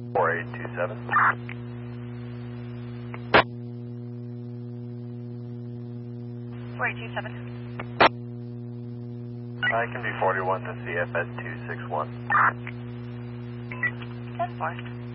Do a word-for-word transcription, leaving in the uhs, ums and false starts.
four eight two seven. four eight two seven. I can be forty-one to C F S two six one. ten four.